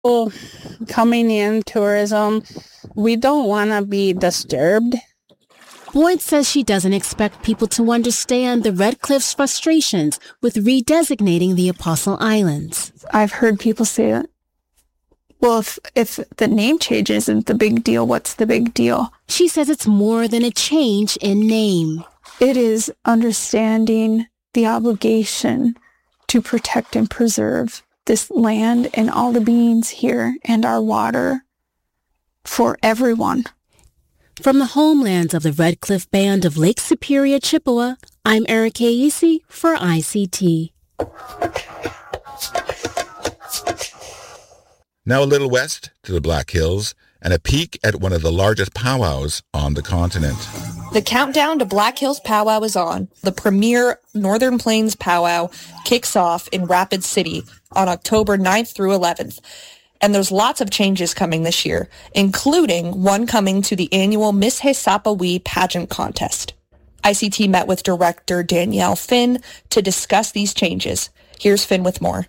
People coming in, tourism, we don't want to be disturbed. Boyd says she doesn't expect people to understand the Red Cliff's frustrations with redesignating the Apostle Islands. I've heard people say, well, if the name change isn't the big deal, what's the big deal? She says it's more than a change in name. It is understanding the obligation to protect and preserve this land and all the beings here and our water for everyone. From the homelands of the Red Cliff Band of Lake Superior, Chippewa, I'm Erica Easy for ICT. Now a little west to the Black Hills and a peek at one of the largest powwows on the continent. The countdown to Black Hills Powwow is on. The premier Northern Plains Powwow kicks off in Rapid City on October 9th through 11th. And there's lots of changes coming this year, including one coming to the annual Miss He-Sapa-Wee pageant contest. ICT met with director Danielle Finn to discuss these changes. Here's Finn with more.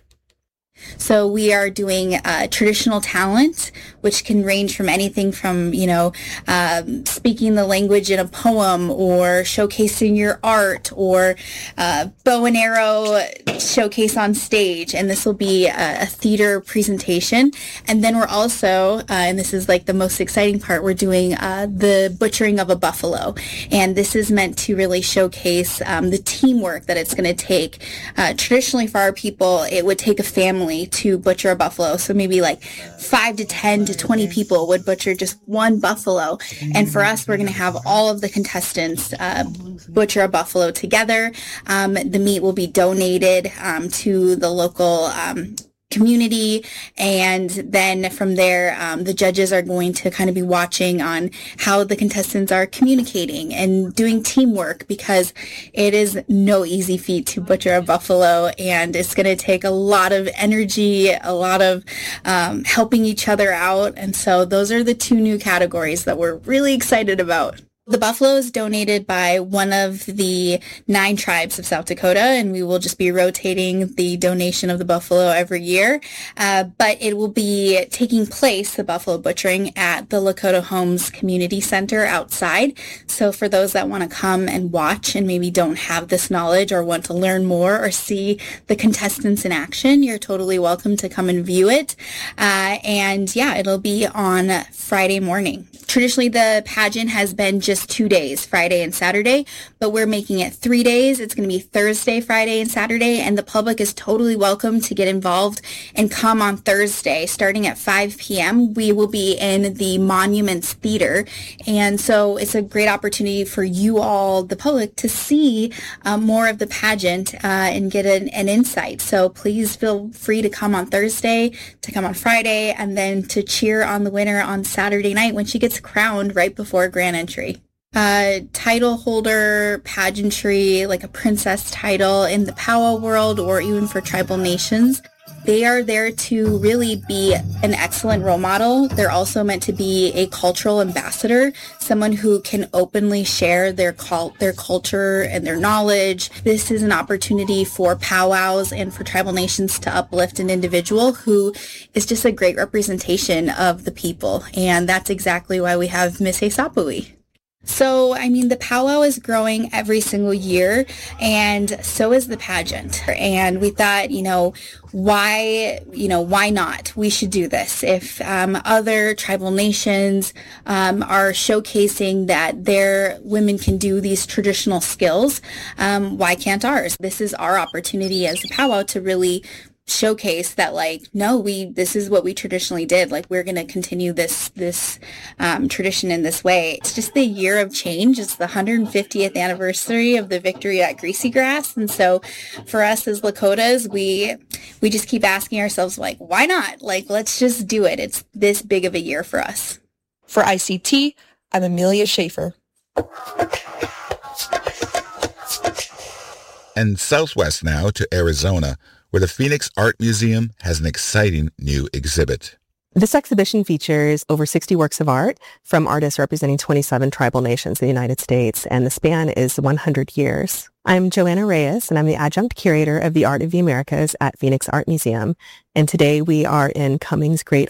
So we are doing traditional talent, which can range from anything from, speaking the language in a poem or showcasing your art or bow and arrow showcase on stage. And this will be a theater presentation. And then we're also, and this is like the most exciting part, we're doing the butchering of a buffalo. And this is meant to really showcase the teamwork that it's going to take. Traditionally for our people, it would take a family to butcher a buffalo. So maybe like 5 to 10 to 20 people would butcher just one buffalo. And for us, we're going to have all of the contestants butcher a buffalo together. The meat will be donated to the local community, and then from there the judges are going to kind of be watching on how the contestants are communicating and doing teamwork, because it is no easy feat to butcher a buffalo, and it's going to take a lot of energy, a lot of helping each other out. And so those are the two new categories that we're really excited about. The buffalo is donated by one of the 9 tribes of South Dakota, and we will just be rotating the donation of the buffalo every year. But it will be taking place, the buffalo butchering, at the Lakota Homes Community Center outside. So for those that want to come and watch and maybe don't have this knowledge or want to learn more or see the contestants in action, you're totally welcome to come and view it. And yeah, it'll be on Friday morning. Traditionally, the pageant has been just 2 days, Friday and Saturday, but we're making it 3 days. It's going to be Thursday, Friday, and Saturday, and the public is totally welcome to get involved and come on Thursday. Starting at 5 p.m., we will be in the Monuments Theater, and so it's a great opportunity for you all, the public, to see more of the pageant and get an insight. So please feel free to come on Thursday, to come on Friday, and then to cheer on the winner on Saturday night when she gets crowned right before grand entry. Title holder, pageantry, like a princess title in the powwow world or even for tribal nations. They are there to really be an excellent role model. They're also meant to be a cultural ambassador, someone who can openly share their culture and their knowledge. This is an opportunity for powwows and for tribal nations to uplift an individual who is just a great representation of the people. And that's exactly why we have Miss He-Sapa-Wee. So, the powwow is growing every single year, and so is the pageant. And we thought, why not? We should do this. If other tribal nations are showcasing that their women can do these traditional skills, why can't ours? This is our opportunity as a powwow to really showcase that, this is what we traditionally did. We're going to continue this tradition in this way. It's just the year of change. It's the 150th anniversary of the victory at Greasy Grass. And so for us as Lakotas, we just keep asking ourselves, why not? Let's just do it. It's this big of a year for us. For ICT, I'm Amelia Schaefer. And southwest now to Arizona, where the Phoenix Art Museum has an exciting new exhibit. This exhibition features over 60 works of art from artists representing 27 tribal nations in the United States, and the span is 100 years. I'm Joanna Reyes, and I'm the adjunct curator of the Art of the Americas at Phoenix Art Museum. And today we are in Cummings Great